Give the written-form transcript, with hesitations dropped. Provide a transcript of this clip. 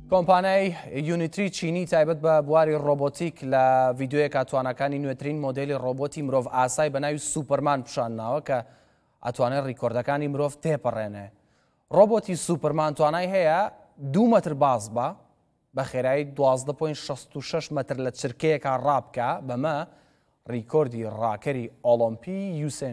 کۆمپانیای یونیتری چینی تایبەت بە بواری ڕۆبۆتیک لە ڤیدیۆیەکە توانەکانی نوێترین مۆدێلی ڕۆبۆتی مرۆڤ ئاسای بە ناوی سوپەرمان پیشاندناوە کە ئەتوانێت ڕیکۆردەکانی مرۆڤ تێپەڕێنێ. ڕۆبۆتی سوپەرمان توانای هەیە 2 مەتر باز بە خێرایی 12.66 مەتر لە چرکەیەکە ڕابکە، بەمە ڕیکۆردی ڕاکەری ئۆلۆمپی یوسێن